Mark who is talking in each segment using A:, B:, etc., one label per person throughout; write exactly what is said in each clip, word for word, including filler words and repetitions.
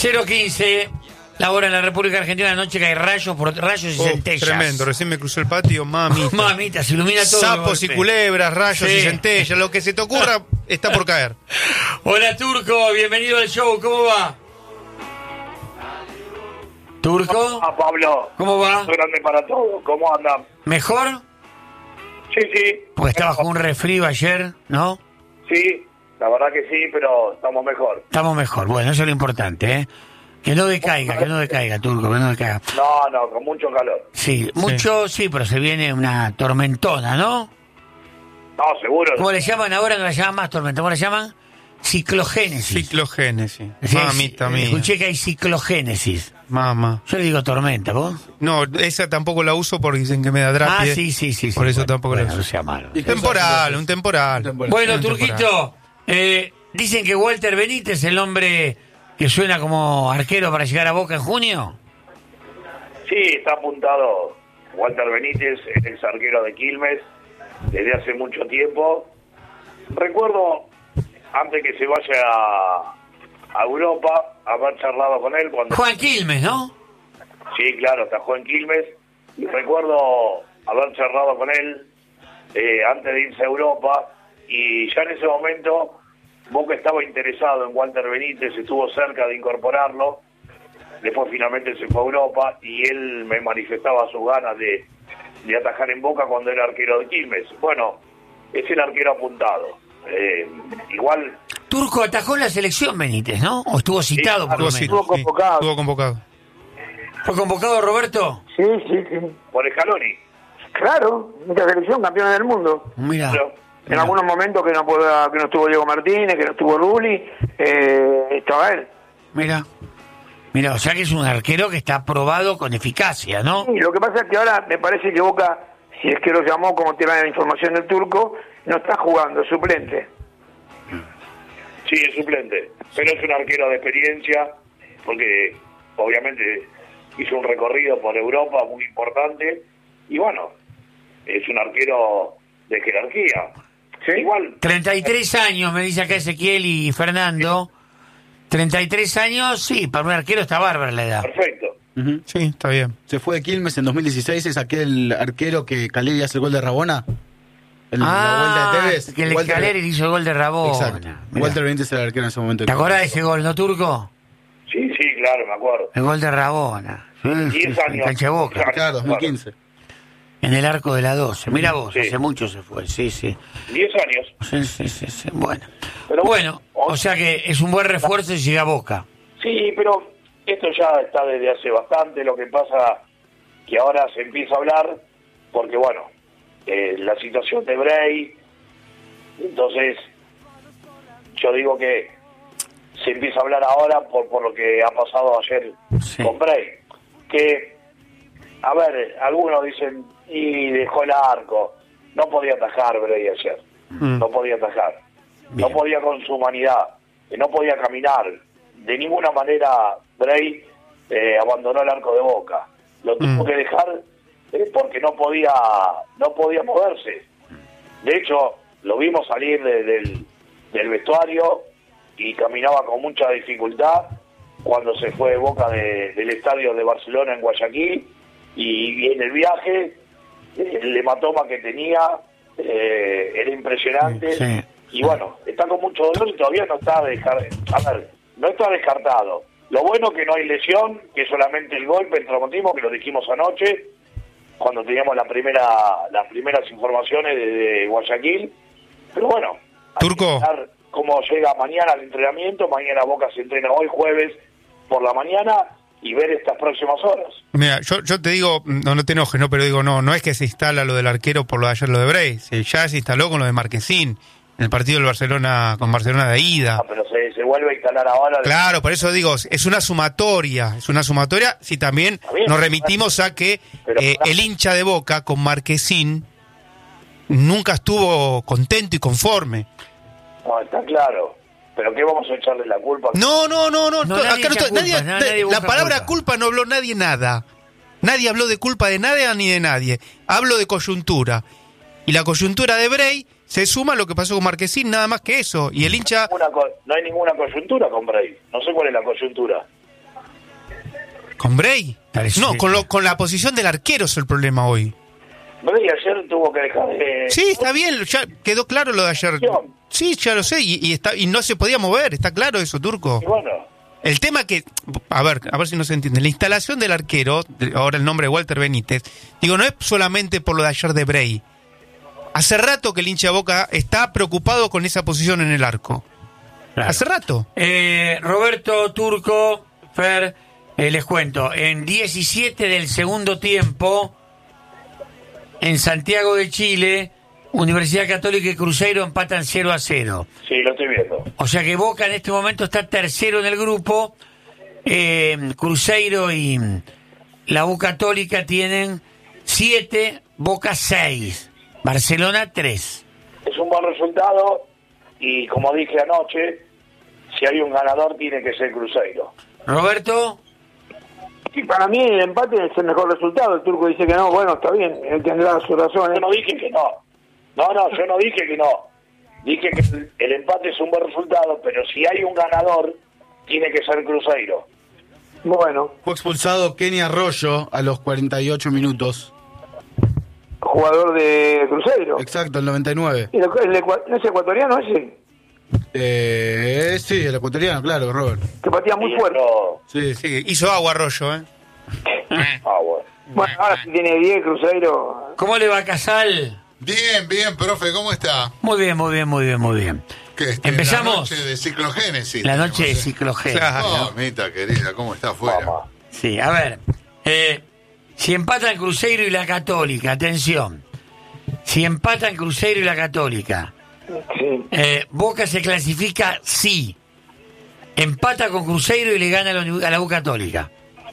A: cero quince, la hora en la República Argentina, la noche que hay rayos por rayos y
B: Oh,
A: centellas.
B: tremendo, recién me cruzó el patio, mamita.
A: Mamita, se ilumina todo.
B: Sapos y culebras, rayos
A: Sí.
B: y centellas, lo que se te ocurra está por caer.
A: Hola Turco, bienvenido al show, ¿cómo va? ¿Turco?
C: Ah, Pablo.
A: ¿Cómo va?
C: Soy grande para todo. ¿Cómo andan?
A: ¿Mejor?
C: Sí, sí.
A: Porque estabas con un resfrío ayer, ¿no?
C: Sí, la verdad que sí, pero estamos mejor.
A: Estamos mejor, bueno, eso es lo importante, ¿eh? Que no decaiga, que no decaiga, Turco, que no decaiga.
C: No, no, con mucho calor.
A: Sí, mucho, sí, pero se viene una tormentona, ¿no?
C: No, seguro.
A: ¿Cómo le llaman ahora? No la llaman más tormenta, ¿cómo la llaman? Ciclogénesis.
B: Ciclogénesis.
A: Sí,
B: Mamita
A: sí,
B: mía.
A: escuché que hay ciclogénesis.
B: Mamá.
A: Yo le digo tormenta, ¿vos?
B: No, esa tampoco la uso porque dicen que me da
A: Ah,
B: drapie.
A: sí, sí, sí.
B: Por
A: sí,
B: eso
A: bueno,
B: tampoco
A: bueno,
B: la
A: no
B: uso.
A: sea malo.
B: Temporal, un temporal.
A: Bueno,
B: Un temporal.
A: Turquito, eh, dicen que Walter Benítez, el hombre que suena como arquero para llegar a Boca en junio.
C: Sí, está apuntado Walter Benítez, ex arquero de Quilmes, desde hace mucho tiempo. Recuerdo, antes que se vaya a, a Europa, haber charlado con él cuando...
A: Juan Quilmes, ¿no?
C: Sí, claro, atajó en Quilmes. Y recuerdo haber charlado con él eh, antes de irse a Europa. Y ya en ese momento, Boca estaba interesado en Walter Benítez, estuvo cerca de incorporarlo. Después finalmente se fue a Europa y él me manifestaba sus ganas de, de atajar en Boca cuando era arquero de Quilmes. Bueno, es el arquero apuntado. Eh, igual...
A: Turco atajó en la selección Benítez, ¿no? ¿O estuvo citado
C: Sí,
A: por lo
B: Estuvo,
A: menos?
C: Estuvo convocado.
B: Estuvo convocado.
A: ¿Fue convocado Roberto?
D: Sí, sí, sí.
C: por Scaloni.
D: Claro, mucha selección, campeona del mundo.
A: Mira.
C: Pero,
D: En algunos momentos que no pueda, que no estuvo Diego Martínez, que no estuvo Rulli, eh, estaba él.
A: Mira. Mira, o sea que es un arquero que está probado con eficacia, ¿no?
D: Y lo que pasa es que ahora me parece que Boca, si es que lo llamó como tema de la información del Turco, no está jugando, es suplente.
C: sí, es suplente. Pero es un arquero de experiencia, porque obviamente hizo un recorrido por Europa muy importante. Y bueno, es un arquero de jerarquía.
D: ¿Sí?
C: Igual,
A: treinta y tres años, me dice acá Ezequiel y Fernando. treinta y tres años, sí, para un arquero está bárbara la edad.
C: perfecto.
E: Ujú.
B: Sí, está bien.
E: Se fue de Quilmes en dos mil dieciséis, es aquel arquero que Caleri hace el gol de Rabona. En
A: ah,
E: la vuelta de Tevez.
A: que el
E: Walter-
A: Caleri hizo el gol de Rabona.
E: Exacto.
A: Mirá.
E: Walter Benítez era el arquero en ese momento.
A: ¿Te acordás de ese gol, no, Turco?
C: Sí, sí, claro, me acuerdo.
A: El gol de Rabona. Sí,
C: Diez
A: sí, sí,
C: años.
A: en Cancha de Boca.
E: Claro, dos mil quince.
A: En el arco de la doce. Mira vos,
C: Sí.
A: hace mucho se fue, sí, sí.
C: Diez años.
A: Sí, sí, sí, sí. Bueno.
C: Pero
A: bueno, o sea que es un buen refuerzo y llega a Boca.
C: Sí, pero esto ya está desde hace bastante. Lo que pasa que ahora se empieza a hablar porque, bueno, eh, la situación de Bray, entonces yo digo que se empieza a hablar ahora por, por lo que ha pasado ayer
A: Sí.
C: con Bray. Que, a ver, algunos dicen, y dejó el arco. No podía atajar Bray ayer.
B: Mm.
C: No podía atajar.
A: Bien.
C: No podía con su humanidad. No podía caminar. De ninguna manera Bray eh, abandonó el arco de Boca. Lo tuvo
B: Mm.
C: que dejar eh, porque no podía no podía moverse. De hecho, lo vimos salir de- del, del vestuario y caminaba con mucha dificultad cuando se fue de Boca de- del estadio de Barcelona en Guayaquil y, y en el viaje eh, el hematoma que tenía eh, era impresionante.
A: Sí.
C: Y bueno, está con mucho dolor y todavía no está descartado. A ver, no está descartado. Lo bueno que no hay lesión, que solamente el golpe, el traumatismo, que lo dijimos anoche, cuando teníamos la primera, las primeras informaciones de, de Guayaquil. Pero bueno, hay
B: Turco.
C: que ver cómo llega mañana al entrenamiento. Mañana Boca se entrena hoy, jueves, por la mañana, y ver estas próximas horas.
B: Mira, yo, yo te digo, no, no te enojes, no, pero digo, no, no es que se instala lo del arquero por lo de ayer, lo de Bray, se, ya se instaló con lo de Marquesín, en el partido del Barcelona, con Barcelona de ida.
C: Ah, pero se, se vuelve a instalar ahora.
B: Claro, por eso digo, es una sumatoria, es una sumatoria, si también
C: Está bien,
B: nos remitimos a que
C: pero-
B: eh, el hincha de Boca con Marquesín nunca estuvo contento y conforme.
C: No, está claro. ¿Pero qué vamos a echarle la culpa?
B: No, no, no, no,
A: No,
B: to-
A: nadie
B: acá no
A: echa
B: to- nadie-
A: culpas,
B: na-
A: nadie
B: la
A: busca
B: palabra
A: culpa.
B: culpa no habló nadie nada. Nadie habló de culpa de nadie ni de nadie. Hablo de coyuntura. Y la coyuntura de Bray se suma a lo que pasó con Marquesín, nada más que eso. Y el hincha,
C: Una co- no hay ninguna coyuntura con Bray. No sé cuál es la coyuntura.
B: ¿Con Bray?
A: Parece-
B: No, con, lo, con la posición del arquero es el problema hoy.
C: Bray ayer tuvo que dejar de...
B: Sí, está bien, ya quedó claro lo de ayer. Sí, ya lo sé, y, y, está, y no se podía mover, está claro eso, Turco.
C: Y bueno,
B: El tema que, a ver, a ver si no se entiende, la instalación del arquero, ahora el nombre de Walter Benítez, digo, no es solamente por lo de ayer de Bray. Hace rato que el hincha Boca está preocupado con esa posición en el arco.
A: Claro.
B: Hace rato.
A: Eh, Roberto, Turco, Fer, eh, les cuento, en diecisiete del segundo tiempo, en Santiago de Chile, Universidad Católica y Cruzeiro empatan cero a cero.
C: sí, lo estoy viendo.
A: O sea que Boca en este momento está tercero en el grupo. Eh, Cruzeiro y la U Católica tienen siete, Boca seis, Barcelona tres.
C: Es un buen resultado y como dije anoche, si hay un ganador tiene que ser Cruzeiro.
A: Roberto,
D: Sí, para mí el empate es el mejor resultado. El Turco dice que no, bueno, está bien, él tendrá sus razones.
C: Yo no dije que no. No, no, yo no dije que no. Dije que el, el empate es un buen resultado, pero si hay un ganador, tiene que ser Cruzeiro.
D: Bueno,
E: Fue expulsado Kenny Arroyo a los cuarenta y ocho minutos.
D: jugador de Cruzeiro.
E: Exacto, el noventa y nueve.
D: ¿Y el, el ecua- ¿No es ecuatoriano ese?
E: Eh, sí, el ecuatoriano, claro, Robert.
D: Que patea muy
C: Y
D: fuerte.
C: otro-
E: Sí,
B: Sí, hizo agua Arroyo, ¿eh?
C: Ah, bueno.
D: Bueno, ahora si tiene diez Cruzeiro.
A: ¿cómo le va Casal?
F: Bien, bien, profe, ¿cómo está?
A: Muy bien, muy bien, muy bien, muy bien.
F: ¿Qué, este,
A: Empezamos.
F: La noche de ciclogénesis.
A: La noche de
F: tenemos, ¿eh?
A: ciclogénesis.
B: Claro.
F: Oh, Mita, querida, ¿cómo está afuera?
C: Mamá.
A: Sí, a ver. Eh, si empatan Cruzeiro y la Católica, atención. Si empatan Cruzeiro y la Católica,
D: Sí.
A: eh, Boca se clasifica sí. Empata con Cruzeiro y le gana a la, a la U Católica.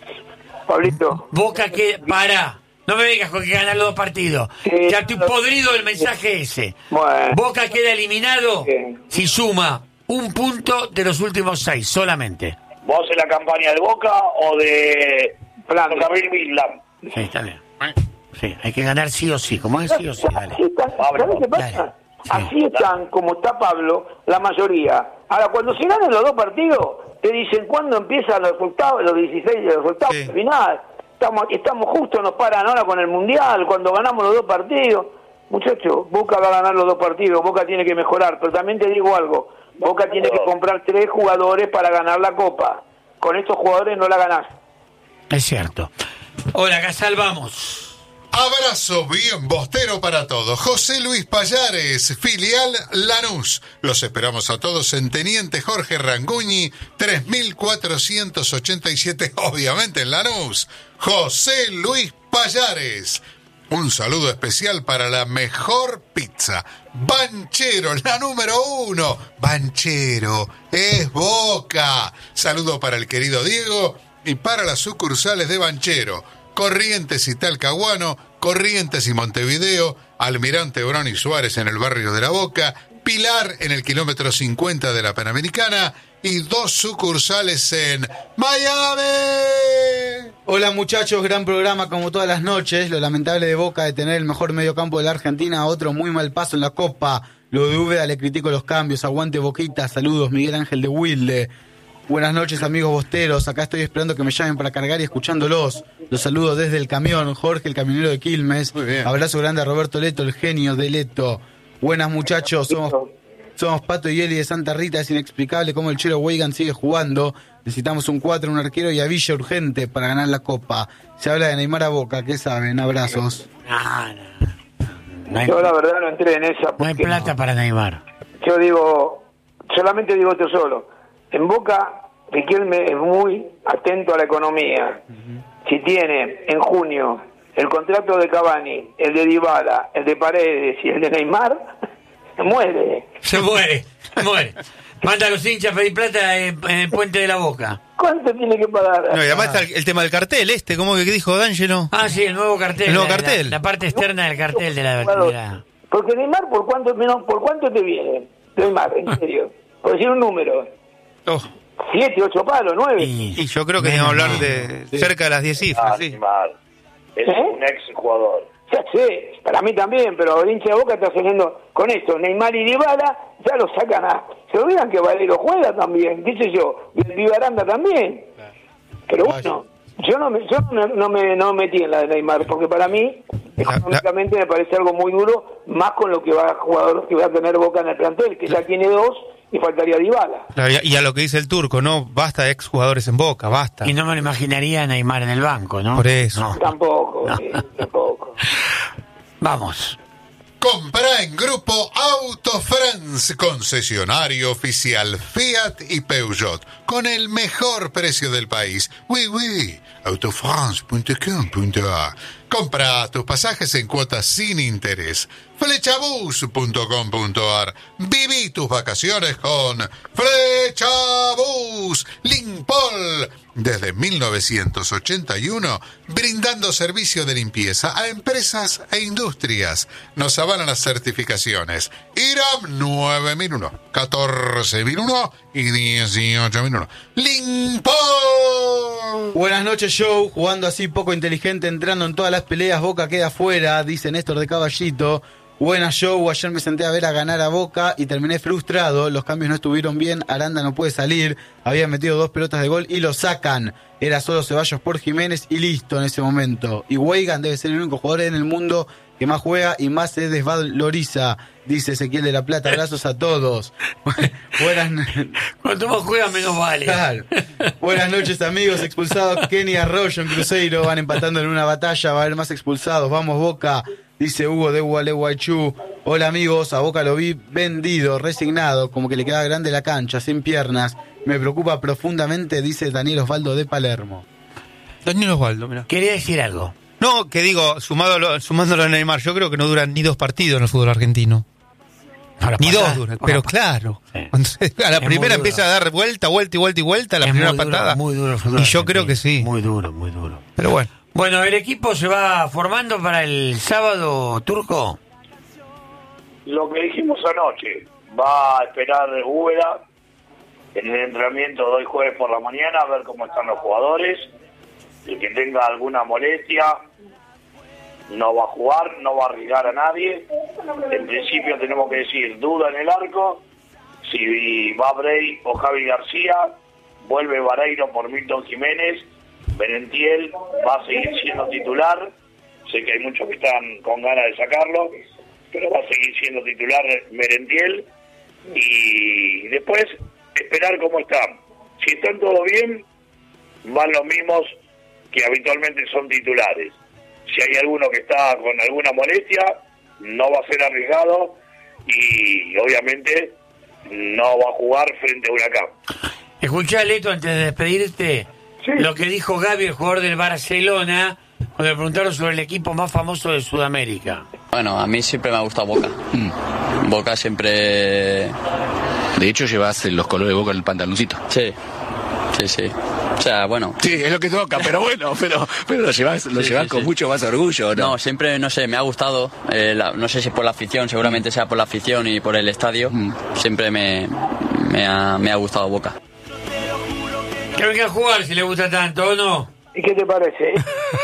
D: Pablito.
A: Boca que... Para. No me vengas con que ganan los dos partidos.
D: Sí,
A: Ya estoy
D: no.
A: podrido del mensaje ese.
D: Bueno.
A: Boca queda eliminado
D: Sí.
A: si suma un punto de los últimos seis, solamente.
C: ¿Vos en la campaña de Boca o de
D: Flanders.
C: Gabriel Midland?
A: Sí, está bien. Sí, hay que ganar sí o sí. ¿Cómo es sí o sí? Dale.
D: Así están, ¿sabes qué pasa?
A: Dale. Sí.
D: Así están, como está Pablo, la mayoría. Ahora, cuando se ganan los dos partidos, te dicen cuándo empiezan los resultados, los dieciséis de los resultados
B: Sí.
D: final. Estamos, estamos justo, nos paran ahora con el Mundial, cuando ganamos los dos partidos. Muchachos, Boca va a ganar los dos partidos, Boca tiene que mejorar, pero también te digo algo, Boca tiene que comprar tres jugadores para ganar la Copa. Con estos jugadores no la ganás.
A: Es cierto. Hola, Casal, vamos.
F: Abrazo bien bostero para todos. José Luis Payares, filial Lanús. Los esperamos a todos en Teniente Jorge Ranguñi, tres mil cuatrocientos ochenta y siete, obviamente en Lanús. José Luis Payares. Un saludo especial para la mejor pizza. Banchero, la número uno. Banchero, es Boca. Saludo para el querido Diego y para las sucursales de Banchero. Corrientes y Talcahuano, Corrientes y Montevideo, Almirante Brown y Suárez en el barrio de La Boca, Pilar en el kilómetro cincuenta de la Panamericana y dos sucursales en Miami.
E: Hola muchachos, gran programa como todas las noches. Lo lamentable de Boca de tener el mejor mediocampo de la Argentina, otro muy mal paso en la Copa. Lo de Úbeda le critico los cambios, aguante Boquita, saludos Miguel Ángel de Wilde. Buenas noches amigos bosteros, acá estoy esperando que me llamen para cargar y escuchándolos. Los saludo desde el camión, Jorge el camionero de Quilmes.
F: Muy bien.
E: Abrazo grande a Roberto Leto, el genio de Leto. Buenas muchachos, somos, somos Pato y Eli de Santa Rita, es inexplicable cómo el Chelo Weigan sigue jugando. Necesitamos un cuatro, un arquero y a Villa urgente para ganar la Copa. Se habla de Neymar a Boca, ¿qué saben? Abrazos.
A: No, no, no hay,
D: Yo la verdad no entré en esa.
A: no hay
D: porque
A: plata para Neymar.
D: Yo digo, solamente digo esto solo. En Boca, Riquelme es muy atento a la economía. Si tiene en junio el contrato de Cavani, el de Dybala, el de Paredes y el de Neymar, muere.
A: Se muere, se muere. Manda a los hinchas a pedir plata en, en el puente de la Boca.
D: ¿Cuánto tiene que pagar?
B: No, y además está el, el tema del cartel este, ¿cómo que dijo D'Angelo?
A: Ah, sí, el nuevo cartel.
B: El nuevo
A: la,
B: cartel.
A: La, la parte externa del cartel de la... de la-
D: Porque Neymar, ¿por cuánto, menos, ¿por cuánto te viene? Neymar, en serio. Por decir un número.
B: Oh,
D: Siete, ocho palos, nueve.
A: y-
B: y yo creo que debemos hablar de cerca de las diez
C: Ah,
B: cifras, sí.
C: Neymar. Es
D: ¿Eh?
C: un ex jugador.
D: Ya sé, para mí también, pero el hincha de Boca está saliendo con esto. Neymar y Dybala ya lo sacan a... Se olvidan que Valero juega también, qué sé yo, y el Vivaranda también. Pero bueno, Yo no me, yo no, no me no me metí en la de Neymar, porque para mí, económicamente me parece algo muy duro, más con lo que va a jugador que va a tener Boca en el plantel, que ya tiene dos y faltaría Dybala.
B: Claro, y a lo que dice el turco, no basta ex jugadores en Boca, basta.
A: Y no me lo imaginaría a Neymar en el banco, ¿no?
B: Por eso.
A: No.
D: Tampoco,
A: No.
D: sí, tampoco.
A: Vamos.
F: Compra en Grupo Auto France, concesionario oficial Fiat y Peugeot, con el mejor precio del país. Oui, oui, autofrance punto com punto a. Compra tus pasajes en cuotas sin interés. Flechabus punto com punto a r. Viví tus vacaciones con Flechabus. Limpol, desde mil novecientos ochenta y uno, brindando servicio de limpieza a empresas e industrias. Nos avalan las certificaciones I R A M nueve mil uno, catorce mil uno y dieciocho mil uno. Limpol.
E: Buenas noches, show. Jugando así poco inteligente, entrando en todas las peleas, Boca queda fuera, dice Néstor de Caballito. Buenas, show. Ayer me senté a ver a ganar a Boca y terminé frustrado. Los cambios no estuvieron bien. Aranda no puede salir. Había metido dos pelotas de gol y lo sacan. Era solo Ceballos por Jiménez y listo en ese momento. Y Weigan debe ser el único jugador en el mundo que más juega y más se desvaloriza, dice Ezequiel de la Plata. Abrazos a todos. Buenas.
A: Cuanto más juega, menos vale.
E: Claro. Buenas noches, amigos. Expulsados Kenny Arroyo en Cruzeiro. Van empatando en una batalla. Va a haber más expulsados. Vamos, Boca. Dice Hugo de Gualeguaychú. Hola, amigos. A Boca lo vi vendido, resignado, como que le queda grande la cancha, sin piernas. Me preocupa profundamente, dice Daniel Osvaldo de Palermo.
B: Daniel Osvaldo, mira.
A: Quería decir algo.
B: No, que digo, sumado lo, sumándolo a Neymar, yo creo que no duran ni dos partidos en el fútbol argentino.
A: Ahora
B: Ni
A: pasa-
B: dos duran,
A: ahora
B: pero
A: pa-
B: claro.
A: Sí.
B: Entonces, a la
A: Es muy
B: primera
A: duro.
B: empieza a dar vuelta, vuelta y vuelta y vuelta, la
A: Es
B: primera
A: muy duro,
B: patada.
A: muy duro el fútbol
B: Y yo
A: argentino.
B: creo que sí.
A: Muy duro, muy duro.
B: Pero bueno.
A: Bueno, el equipo se va formando para el sábado, Turco.
C: Lo que dijimos anoche, va a esperar Úbeda en el entrenamiento de hoy jueves por la mañana a ver cómo están los jugadores. El que tenga alguna molestia no va a jugar, no va a arriesgar a nadie. En principio tenemos que decir duda en el arco. Si va Bray o Javi García, vuelve Vareiro por Milton Jiménez. Benentiel va a seguir siendo titular. Sé que hay muchos que están con ganas de sacarlo, pero va a seguir siendo titular Merentiel. Y después esperar cómo están. Si están todo bien, van los mismos que habitualmente son titulares. Si hay alguno que está con alguna molestia, no va a ser arriesgado y obviamente no va a jugar frente a Huracán.
A: Escuchá, Leto, antes de despedirte,
C: Sí.
A: lo que dijo Gaby, el jugador del Barcelona, cuando le preguntaron sobre el equipo más famoso de Sudamérica.
G: Bueno, a mí siempre me ha gustado Boca. Boca siempre...
H: De hecho, llevas los colores de Boca en el pantaloncito.
G: Sí, sí, sí. O sea, bueno...
H: Sí, es lo que toca, pero bueno, pero, pero lo llevas, lo
G: Sí,
H: llevas
G: sí,
H: con
G: sí.
H: mucho más orgullo, ¿no?
G: No, siempre, no sé, me ha gustado. Eh, la- no sé si por la afición, seguramente sea por la afición y por el estadio. Siempre me, me, ha, me ha gustado Boca.
A: Que venga a jugar si le gusta tanto, ¿o no?
D: ¿Y qué te parece?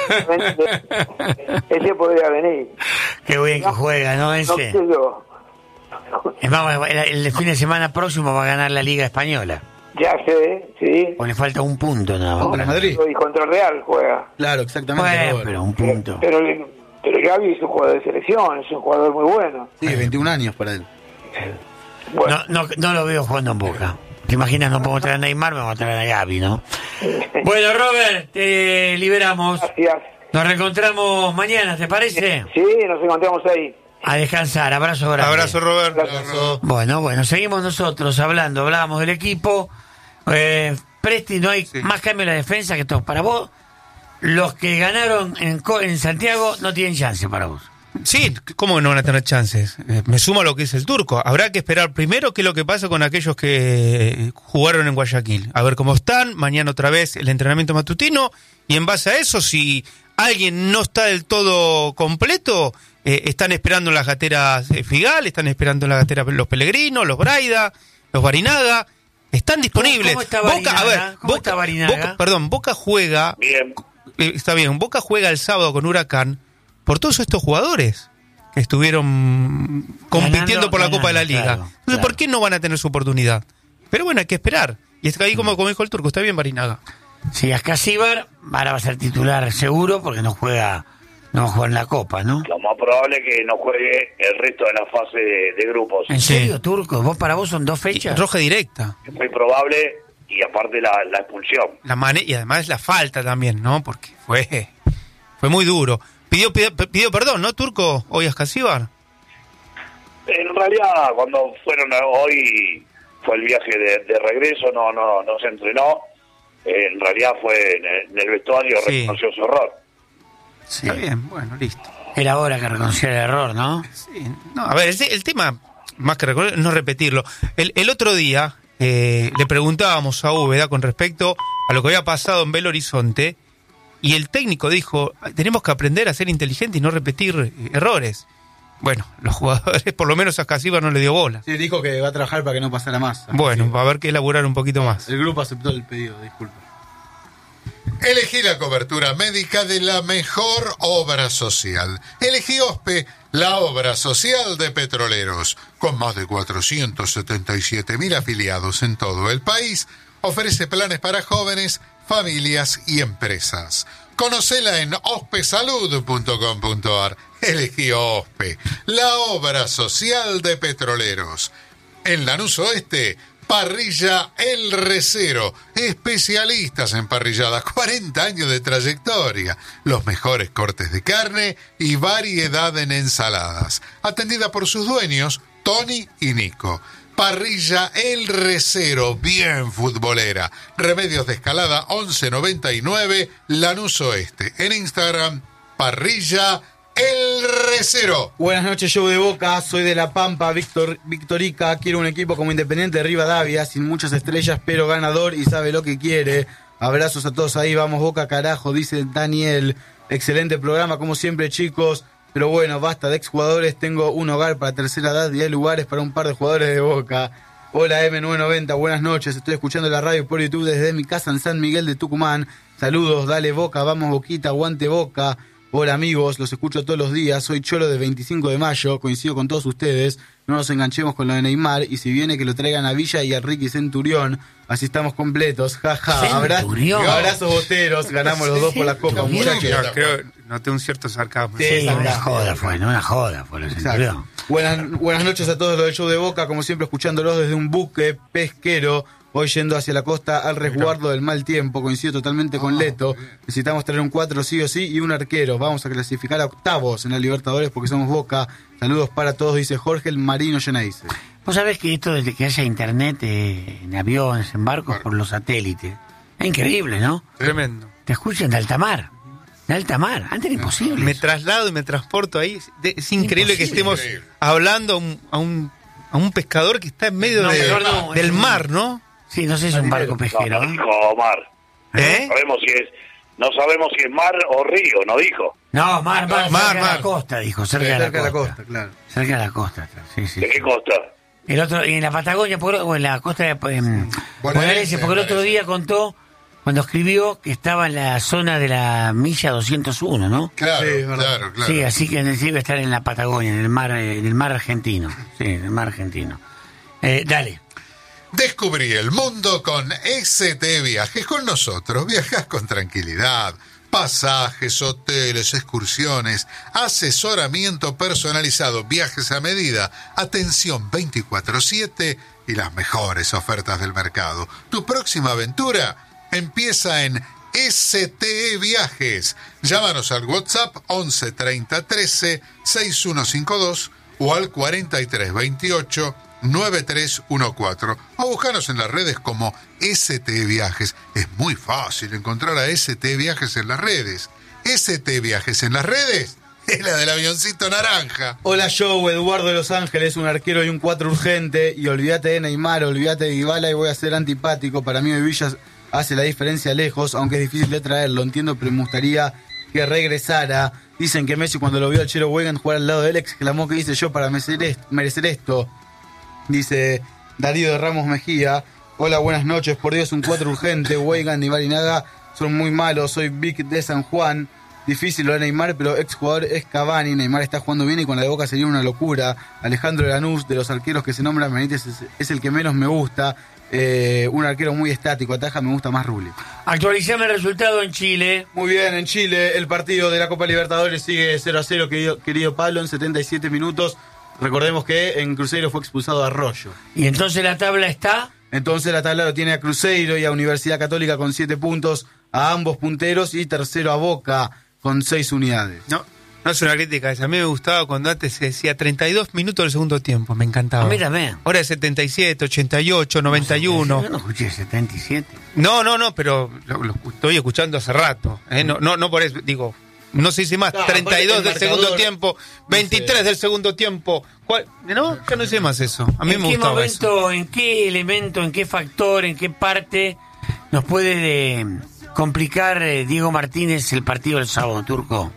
D: Ese podría venir.
A: Qué bien que juega, ¿no?
D: No
A: Ese.
D: sé yo.
A: Es más, el, el fin de semana próximo va a ganar la Liga Española.
D: Ya sé, sí.
A: O le falta un punto nada más.
E: Contra Madrid.
D: Y contra el Real juega.
E: Claro, exactamente.
A: Bueno,
E: Robert.
A: pero un punto.
D: Pero, pero Gaby es un jugador de selección, es un jugador muy bueno.
E: Sí, veintiún años para él.
D: Bueno,
A: No, no, no lo veo jugando en Boca. ¿Te imaginas? No podemos traer a Neymar, me vamos a traer a Gaby, ¿no? Bueno, Robert, te liberamos.
D: gracias.
A: Nos reencontramos mañana, ¿te parece?
D: Sí, nos encontramos ahí.
A: A descansar, abrazo grande.
B: Abrazo, Robert.
E: Abrazo.
A: Bueno, bueno, seguimos nosotros hablando, hablábamos del equipo. Eh, Presti, no hay más cambio en la defensa que todos. Para vos, los que ganaron en, Co- en Santiago no tienen chance para vos.
B: Sí, ¿cómo que no van a tener chances? Eh, me sumo a lo que dice el turco. Habrá que esperar primero qué es lo que pasa con aquellos que jugaron en Guayaquil. A ver cómo están, mañana otra vez el entrenamiento matutino, y en base a eso, si alguien no está del todo completo, eh, están esperando en las gateras eh, Figal, están esperando en las gateras los Pellegrinos, los Braida, los Barinaga, están disponibles.
A: ¿Cómo está
B: Boca, a
A: Barinaga?
B: ver,
A: ¿Cómo
B: Boca,
A: está Barinaga?
B: Boca- perdón, Boca juega,
C: Bien.
B: eh, está bien, Boca juega el sábado con Huracán por todos estos jugadores que estuvieron compitiendo
A: Ganando,
B: por la Copa de la
A: ganando,
B: Liga.
A: claro,
B: Entonces,
A: claro.
B: ¿por qué no van a tener su oportunidad? Pero bueno, hay que esperar. Y es que ahí, como, como dijo el turco, está bien Barinaga.
A: Sí, Ascasíbar ahora va a ser titular seguro porque no juega, no va a jugar en la Copa, ¿no?
C: Lo más probable es que no juegue el resto de la fase de, de grupos.
A: ¿En serio, Turco? ¿Vos para vos son dos fechas?
B: Roja directa.
C: Es muy probable, y aparte la, la expulsión.
B: La mane y además la falta también, ¿no? Porque fue fue muy duro. Pidió, pidió, pidió perdón, ¿no, Turco? Hoy Ascasíbar.
C: En realidad, cuando fueron a- hoy, fue el viaje de, de regreso, no no no se entrenó. Eh, en realidad fue en el, en el vestuario,
B: Sí.
C: reconoció su error.
A: Sí.
B: Está bien, bueno, listo.
A: Era hora que reconociera el error, ¿no?
B: Sí, no, a ver, el, el tema, más que recordar, no repetirlo. El, el otro día eh, le preguntábamos a Úbeda con respecto a lo que había pasado en Belo Horizonte y el técnico dijo, tenemos que aprender a ser inteligentes y no repetir eh, errores. Bueno, los jugadores, por lo menos a Ascasíbar no le dio bola.
E: Sí, dijo que va a trabajar para que no pasara más.
B: Bueno, va a haber que elaborar un poquito más.
E: El grupo aceptó el pedido, disculpe.
F: Elegí la cobertura médica de la mejor obra social. Elegí OSPE, la obra social de Petroleros. Con más de cuatrocientos setenta y siete mil afiliados en todo el país, ofrece planes para jóvenes, familias y empresas. Conocela en ospesalud punto com punto ar. Elegí OSPE, la obra social de Petroleros. En Lanús Oeste, Parrilla El Recero, especialistas en parrilladas, cuarenta años de trayectoria, los mejores cortes de carne y variedad en ensaladas. Atendida por sus dueños, Tony y Nico. Parrilla El Recero, bien futbolera. Remedios de Escalada once noventa y nueve, Lanús Oeste. En Instagram, Parrilla El Recero.
E: Buenas noches, show de Boca. Soy de La Pampa, Víctor, Victorica. Quiero un equipo como Independiente de Rivadavia, sin muchas estrellas, pero ganador y sabe lo que quiere. Abrazos a todos ahí, vamos Boca carajo, dice Daniel. Excelente programa, como siempre, chicos. Pero bueno, basta de exjugadores. Tengo un hogar para tercera edad y hay lugares para un par de jugadores de Boca. Hola eme novecientos noventa, buenas noches. Estoy escuchando la radio por YouTube desde mi casa en San Miguel de Tucumán. Saludos, dale Boca, vamos Boquita, aguante Boca. Hola amigos, los escucho todos los días. Soy Cholo de veinticinco de mayo, coincido con todos ustedes. No nos enganchemos con lo de Neymar y si viene que lo traigan a Villa y a Ricky Centurión, así estamos completos. Jaja, Abra-
A: Centurión.
E: abrazos boteros, ganamos los dos por la copa,
A: Centurión.
E: muchachos.
B: No, creo, noté un cierto sarcasmo.
E: Sí,
A: Sí, una
E: exacto.
A: joda fue, no una joda fue lo que se
E: Exacto.
A: ocurrió.
E: Buenas, buenas noches a todos los del show de Boca, como siempre escuchándolos desde un buque pesquero, hoy yendo hacia la costa al resguardo del mal tiempo, coincido totalmente con Leto, necesitamos tener un cuatro sí o sí y un arquero, vamos a clasificar a octavos en la Libertadores porque somos Boca, saludos para todos, dice Jorge el Marino Geneise.
A: Vos sabés que esto desde que haya internet eh, en aviones, en barcos, por los satélites, es increíble, ¿no?
B: Tremendo.
A: Te escuchan de alta mar, de alta mar, antes era imposible.
B: Me
A: eso.
B: traslado y me transporto ahí. Es, es increíble que
A: Imposible.
B: estemos hablando a un, a un, a un pescador que está en medio
A: No,
B: de-
A: pero no,
B: del
A: es un-
B: mar, ¿no?
A: Sí, no sé si es un barco
C: No,
A: pesquero,
C: no
A: ¿eh?
C: dijo Omar.
B: ¿Eh?
C: No sabemos si es, no sabemos si es mar o río, no dijo.
A: No, mar, mar,
B: Mar,
A: cerca de
B: mar.
A: la costa, dijo, cerca, de, la
E: Cerca de la
A: costa.
E: costa, claro.
A: Cerca de la costa, está, sí, sí.
C: ¿De
A: sí.
C: qué costa?
A: El otro, y en la Patagonia, por- o en la costa de em, bonaerense, porque el otro
F: parece.
A: día contó, cuando escribió, que estaba en la zona de la milla doscientos uno, ¿no?
F: Claro,
E: Sí, es verdad.
F: claro, claro.
A: Sí, así que debe estar en la Patagonia, en el mar, eh, en el mar argentino. Sí, en el mar argentino. Eh, dale.
F: Descubrí el mundo con S T Viajes. Con nosotros viajas con tranquilidad. Pasajes, hoteles, excursiones, asesoramiento personalizado, viajes a medida, atención veinticuatro siete y las mejores ofertas del mercado. Tu próxima aventura empieza en S T E Viajes. Llámanos al WhatsApp once treinta trece sesenta y uno cincuenta y dos o al cuarenta y tres veintiocho noventa y tres catorce o búscanos en las redes como S T E Viajes. Es muy fácil encontrar a S T E Viajes en las redes. S T E Viajes en las redes es la del avioncito naranja.
E: Hola Joe, Eduardo de Los Ángeles, un arquero y un cuatro urgente. Y olvídate de Neymar, olvídate de Dybala y voy a ser antipático. Para mí Villa hace la diferencia lejos, aunque es difícil de traerlo. Entiendo, pero me gustaría que regresara. Dicen que Messi cuando lo vio al Chelo Weigand jugar al lado de él exclamó que hice yo para merecer esto. Merecer esto. Dice Darío de Ramos Mejía. Hola, buenas noches. Por Dios, un cuatro urgente. Weigand y Barinaga son muy malos. Soy Vic de San Juan. Difícil lo de Neymar, pero exjugador es Cavani. Neymar está jugando bien y con la de Boca sería una locura. Alejandro Lanús, de los arqueros que se nombran, Benítez es, es el que menos me gusta. eh, un arquero muy estático, ataja, me gusta más Rulli.
A: Actualizame el resultado en Chile.
E: Muy bien, en Chile el partido de la Copa Libertadores sigue cero a cero, querido, querido Pablo, en setenta y siete minutos. Recordemos que en Cruzeiro fue expulsado Arroyo.
A: Y entonces la tabla está...
E: Entonces la tabla lo tiene a Cruzeiro y a Universidad Católica con siete puntos, a ambos punteros, y tercero a Boca con seis unidades.
B: No, no es una crítica esa. A mí me gustaba cuando antes se decía treinta y dos minutos del segundo tiempo, me encantaba.
A: Mírame.
B: Ahora es setenta y siete, ochenta y ocho, noventa y uno.
A: Yo no escuché setenta y siete.
B: No, no, no, pero lo, lo estoy escuchando hace rato. ¿eh? No, no, no por eso, digo, no se dice más.
E: No,
B: treinta y dos del
E: marcador,
B: segundo tiempo, veintitrés
E: no sé.
B: del segundo tiempo. ¿Cuál? No, ya no sé más eso. A mí
A: ¿En
B: me
A: qué
B: gustaba
A: momento,
B: eso.
A: en qué elemento, en qué factor, en qué parte nos puede eh, complicar eh, Diego Martínez el partido del sábado, Turco?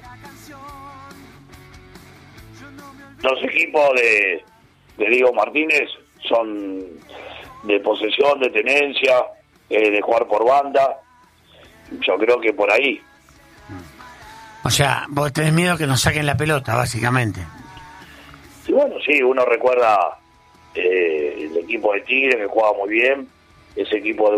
C: Los equipos de, de Diego Martínez son de posesión, de tenencia, eh, de jugar por banda. Yo creo que por ahí.
A: O sea, vos tenés miedo que nos saquen la pelota, básicamente.
C: Y bueno, sí, uno recuerda eh, el equipo de Tigre que jugaba muy bien, ese equipo de